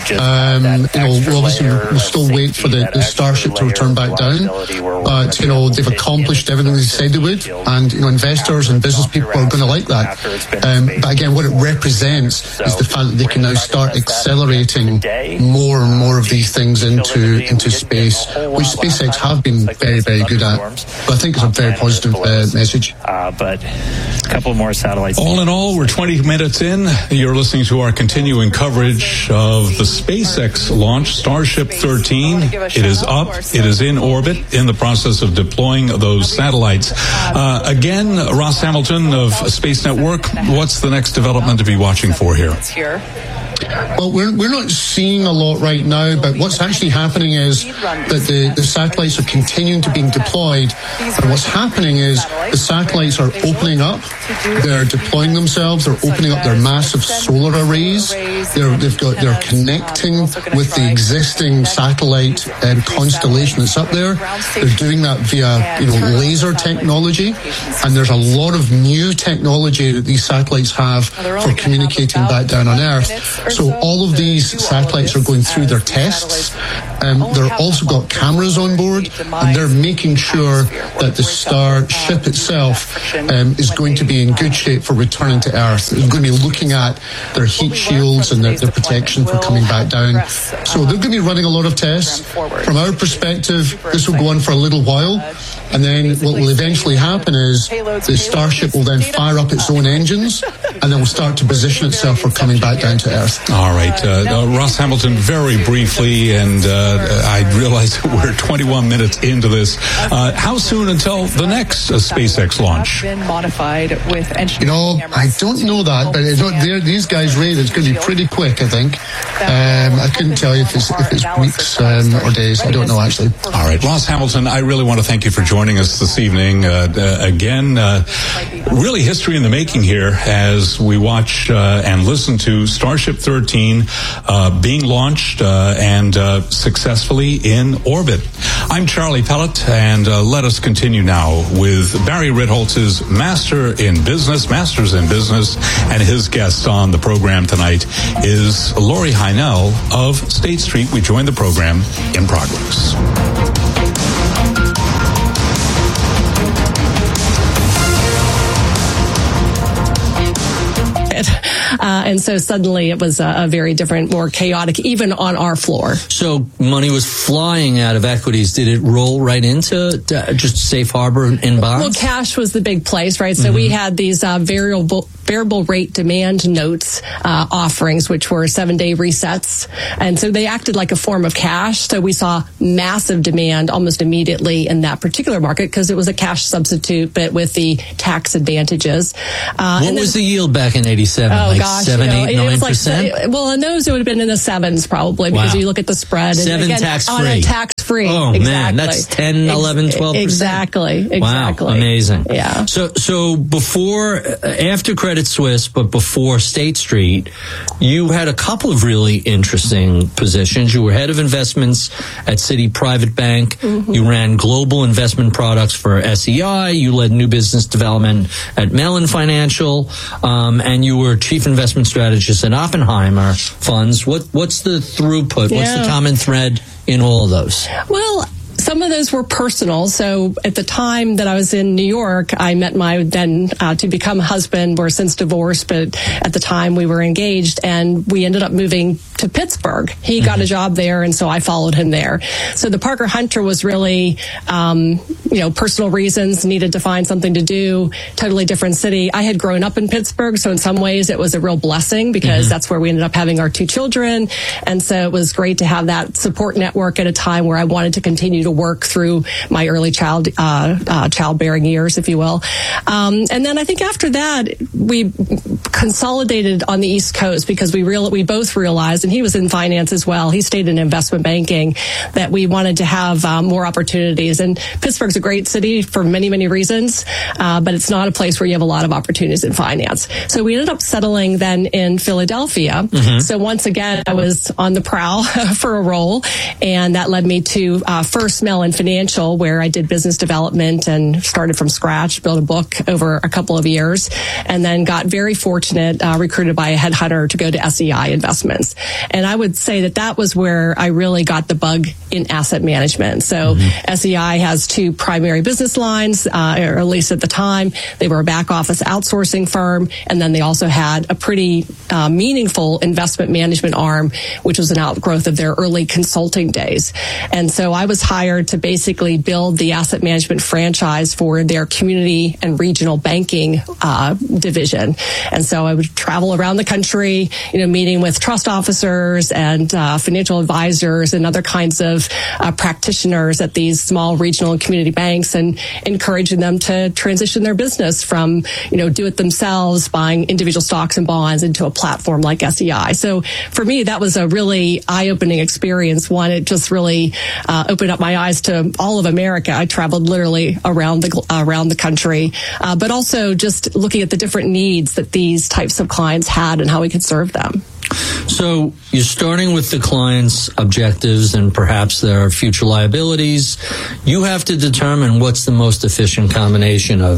We'll still wait for the Starship to return back down. But, they've accomplished everything they said they would. And, investors and business people are going to like that. But again, what it represents is the fact that they can now start accelerating more and more of these things into space, which SpaceX have been very, very good at. But I think it's a very positive message. But a couple more satellites. All in all, we're 20 minutes in. You're listening to our continuing coverage of the SpaceX launch, Starship 13. It is up. It is in orbit, in the process of deploying those satellites. Again, Ross Hamilton of Space Network, what's the next development to be watching for here? Well, we're not seeing a lot right now, but what's actually happening is that the satellites are continuing to be deployed. And what's happening is the satellites are opening up. They're deploying themselves. They're opening up their massive solar arrays. They're connecting with the existing satellite constellation that's up there. They're doing that via laser technology, and there's a lot of new technology that these satellites have for communicating back down on Earth. So all of these satellites are going through their tests. They're also got cameras on board, and they're making sure that the Starship itself is going to be in good shape for returning to Earth. They're going to be looking at their heat shields and their protection for coming back down. So they're going to be running a lot of tests. From our perspective, this will go on for a little while. And then what will eventually happen is the Starship will then fire up its own engines, and then will start to position itself for coming back down to earth. All right. Ross Hamilton, very briefly, and I realize we're 21 minutes into this. How soon until the next SpaceX launch? Been modified with I don't know that, but these guys rate it's going to be pretty quick, I think. I couldn't tell you if it's weeks or days. I don't know, actually. All right. Ross Hamilton, I really want to thank you for joining us this evening. Again, really history in the making here as we watch and listen to Starship 13 being launched and successfely in orbit. I'm Charlie Pellet, and let us continue now with Barry Ritholtz's Masters in Business, and his guest on the program tonight is Lori Heinel of State Street. We join the program in progress. And so suddenly it was a very different, more chaotic, even on our floor. So money was flying out of equities. Did it roll right into just safe harbor in bonds? Well, cash was the big place, right? So we had these variable rate demand notes offerings, which were 7-day resets. And so they acted like a form of cash. So we saw massive demand almost immediately in that particular market because it was a cash substitute, but with the tax advantages. What was the yield back in 87? Oh, like gosh. 7, 8, 9%? Well, in those, it would have been in the 7s probably because you look at the spread. 7 again, tax-free. On a tax-free. Oh, exactly. man. That's 10, 11, 12%. Exactly. Wow. Amazing. Yeah. So after Credit Suisse, but before State Street, you had a couple of really interesting positions. You were head of investments at Citi Private Bank. You ran global investment products for SEI. You led new business development at Mellon Financial. And you were chief investment strategist at Oppenheimer Funds. What's the throughput? What's the common thread in all of those? Well, some of those were personal. So at the time that I was in New York, I met my then to become husband. We're since divorced, but at the time we were engaged, and we ended up moving to Pittsburgh. He got a job there, and so I followed him there. So the Parker Hunter was really, personal reasons, needed to find something to do, totally different city. I had grown up in Pittsburgh, so in some ways it was a real blessing because that's where we ended up having our 2 children. And so it was great to have that support network at a time where I wanted to continue to work through my early childbearing years, if you will. And then I think after that, we consolidated on the East Coast because we both realized, and he was in finance as well, he stayed in investment banking, that we wanted to have more opportunities. And Pittsburgh's a great city for many, many reasons, but it's not a place where you have a lot of opportunities in finance. So we ended up settling then in Philadelphia. So once again, I was on the prowl for a role, and that led me to first Mellon Financial, where I did business development and started from scratch, built a book over a couple of years, and then got very fortunate, recruited by a headhunter to go to SEI Investments. And I would say that was where I really got the bug in asset management. So SEI has 2 primary business lines, or at least at the time, they were a back office outsourcing firm, and then they also had a pretty meaningful investment management arm, which was an outgrowth of their early consulting days. And so I was hired to basically build the asset management franchise for their community and regional banking division. And so I would travel around the country, meeting with trust officers and financial advisors and other kinds of practitioners at these small regional and community banks, and encouraging them to transition their business from, do it themselves, buying individual stocks and bonds, into a platform like SEI. So for me, that was a really eye-opening experience. One, it just really opened up my eyes to all of America. I traveled literally around the country, but also just looking at the different needs that these types of clients had and how we could serve them. So you're starting with the client's objectives and perhaps their future liabilities. You have to determine what's the most efficient combination of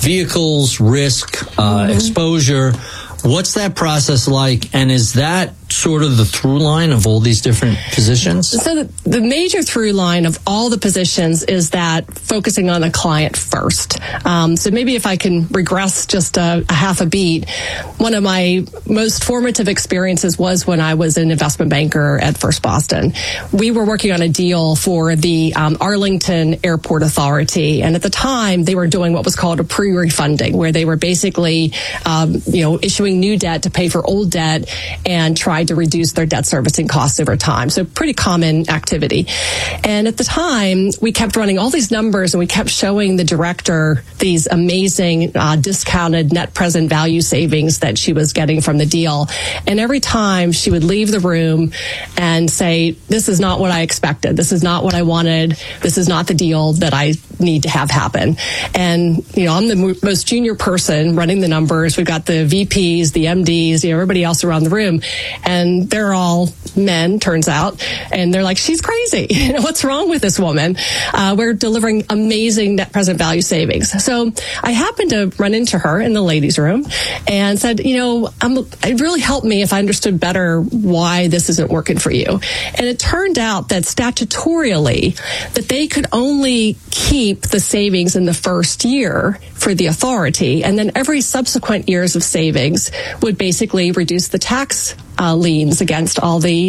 vehicles, risk, exposure. What's that process like? And is that sort of the through line of all these different positions? So the major through line of all the positions is that focusing on the client first. So maybe if I can regress just a half a beat, one of my most formative experiences was when I was an investment banker at First Boston. We were working on a deal for the Arlington Airport Authority, and at the time they were doing what was called a pre-refunding, where they were basically issuing new debt to pay for old debt and tried to reduce their debt servicing costs over time. So pretty common activity. And at the time, we kept running all these numbers and we kept showing the director these amazing discounted net present value savings that she was getting from the deal. And every time she would leave the room and say, this is not what I expected. This is not what I wanted. This is not the deal that I need to have happen. And, I'm the most junior person running the numbers. We've got the VPs, the MDs, everybody else around the room. And they're all men, turns out. And they're like, she's crazy. What's wrong with this woman? We're delivering amazing net present value savings. So I happened to run into her in the ladies' room and said, it really helped me if I understood better why this isn't working for you. And it turned out that statutorily that they could only keep the savings in the first year for the authority, and then every subsequent years of savings would basically reduce the tax liens against all the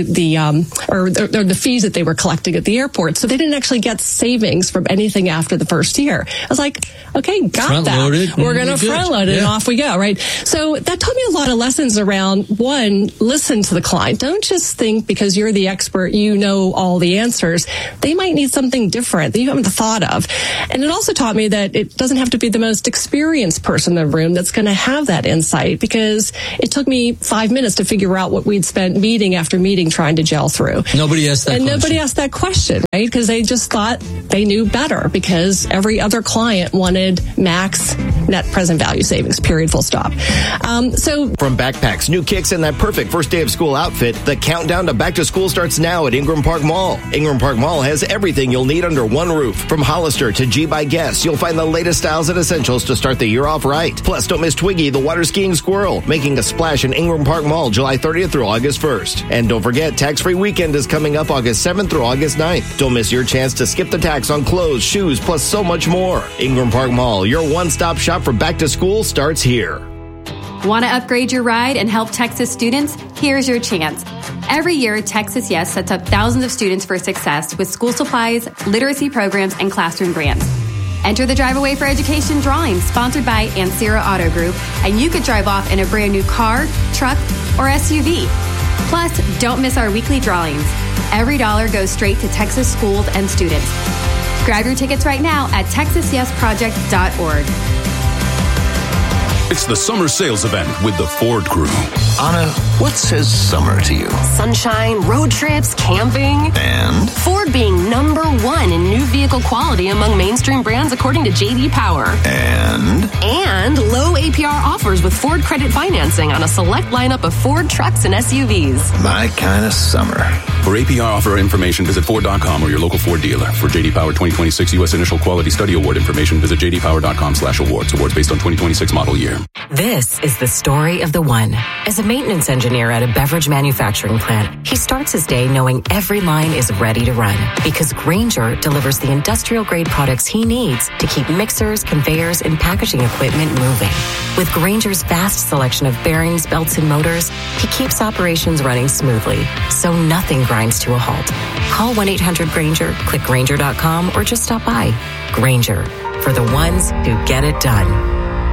fees that they were collecting at the airport. So they didn't actually get savings from anything after the first year. I was like, okay, got that. We're going to front load it and off we go, right? So that taught me a lot of lessons around, one, listen to the client. Don't just think because you're the expert, you know all the answers. They might need something different that you haven't thought of. And it also taught me that it doesn't have to be the most experienced person in the room that's going to have that insight, because it took me 5 minutes to figure out what we'd spent meeting after meeting trying to gel through. Nobody asked that question. Nobody asked that question, right? Because they just thought they knew better, because every other client wanted max net present value savings, period, full stop. From backpacks, new kicks, and that perfect first day of school outfit, the countdown to back to school starts now at Ingram Park Mall. Ingram Park Mall has everything you'll need under one roof. From Hollister to G by Guess, you'll find the latest styles and essentials to start the year off right. Plus, don't miss Twiggy, the water skiing squirrel, making a splash in Ingram Park Mall July 30th through August 1st. And don't forget, tax-free weekend is coming up August 7th through August 9th. Don't miss your chance to skip the tax on clothes, shoes, plus so much more. Ingram Park Mall, your one-stop shop for back to school, starts here. Want to upgrade your ride and help Texas students? Here's your chance. Every year, Texas Yes sets up thousands of students for success with school supplies, literacy programs, and classroom grants. Enter the Drive Away for Education drawing sponsored by Ancira Auto Group, and you could drive off in a brand new car, truck, or SUV. Plus, don't miss our weekly drawings. Every dollar goes straight to Texas schools and students. Grab your tickets right now at texasyesproject.org. It's the summer sales event with the Ford Crew. Anna, what says summer to you? Sunshine, road trips, camping. And? Ford being #1 in new vehicle quality among mainstream brands according to J.D. Power. And? And low APR offers with Ford credit financing on a select lineup of Ford trucks and SUVs. My kind of summer. For APR offer information, visit Ford.com or your local Ford dealer. For J.D. Power 2026 U.S. Initial Quality Study Award information, visit jdpower.com/awards. Awards based on 2026 model year. This is the story of the one. As a maintenance engineer at a beverage manufacturing plant, he starts his day knowing every line is ready to run, because Grainger delivers the industrial-grade products he needs to keep mixers, conveyors, and packaging equipment moving. With Grainger's vast selection of bearings, belts, and motors, he keeps operations running smoothly, so nothing grinds to a halt. Call 1-800-GRAINGER, click Grainger.com, or just stop by. Grainger, for the ones who get it done.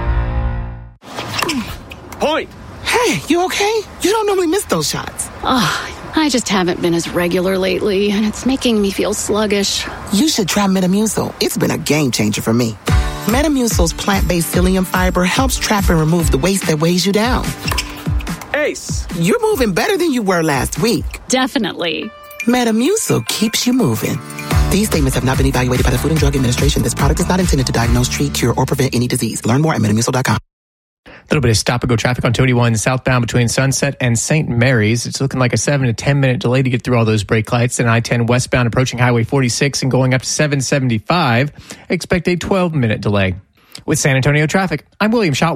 Point! Hey, you okay? You don't normally miss those shots. I just haven't been as regular lately, and it's making me feel sluggish. You should try Metamucil. It's been a game changer for me. Metamucil's plant-based psyllium fiber helps trap and remove the waste that weighs you down. Ace, you're moving better than you were last week. Definitely. Metamucil keeps you moving. These statements have not been evaluated by the Food and Drug Administration. This product is not intended to diagnose, treat, cure, or prevent any disease. Learn more at Metamucil.com. A little bit of stop-and-go traffic on 281 southbound between Sunset and St. Mary's. It's looking like a 7 to 10 minute delay to get through all those brake lights. And I-10 westbound approaching Highway 46 and going up to 775. Expect a 12-minute delay. With San Antonio traffic, I'm William Shotwell.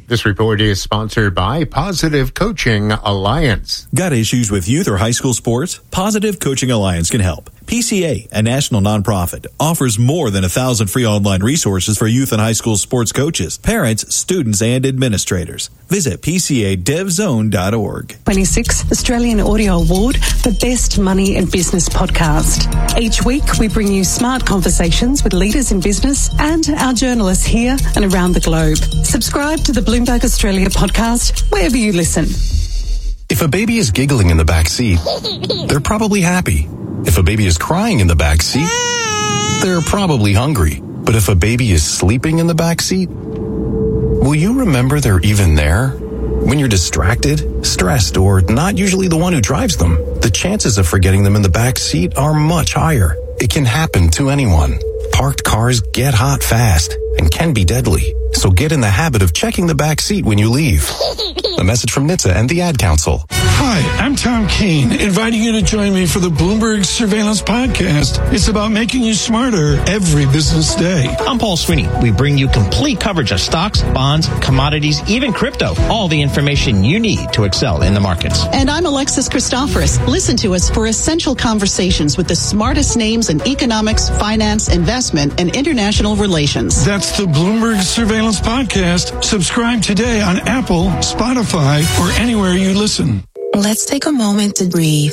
This report is sponsored by Positive Coaching Alliance. Got issues with youth or high school sports? Positive Coaching Alliance can help. PCA, a national nonprofit, offers more than 1,000 free online resources for youth and high school sports coaches, parents, students, and administrators. Visit PCADevZone.org. 26th Australian Audio Award for Best Money and Business Podcast. Each week, we bring you smart conversations with leaders in business and our journalists here and around the globe. Subscribe to the Bloomberg Australia podcast wherever you listen. If a baby is giggling in the back seat, they're probably happy. If a baby is crying in the back seat, they're probably hungry. But if a baby is sleeping in the back seat, will you remember they're even there? When you're distracted, stressed, or not usually the one who drives them, the chances of forgetting them in the back seat are much higher. It can happen to anyone. Parked cars get hot fast and can be deadly. So get in the habit of checking the back seat when you leave. A message from NHTSA and the Ad Council. Hi, I'm Tom Keene, inviting you to join me for the Bloomberg Surveillance Podcast. It's about making you smarter every business day. I'm Paul Sweeney. We bring you complete coverage of stocks, bonds, commodities, even crypto. All the information you need to excel in the markets. And I'm Alexis Christoforous. Listen to us for essential conversations with the smartest names in economics, finance, investment, and international relations. That's the Bloomberg Surveillance Podcast. Subscribe today on Apple, Spotify, or anywhere you listen. Let's take a moment to breathe.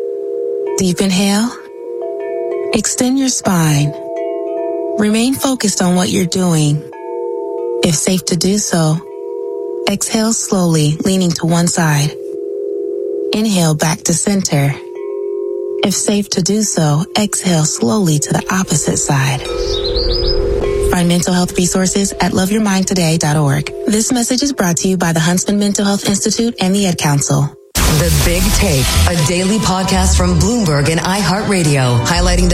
Deep inhale. Extend your spine. Remain focused on what you're doing. If safe to do so, exhale slowly, leaning to one side. Inhale back to center. If safe to do so, exhale slowly to the opposite side. Find mental health resources at loveyourmindtoday.org. This message is brought to you by the Huntsman Mental Health Institute and the Ad Council. The Big Take, a daily podcast from Bloomberg and iHeartRadio, highlighting the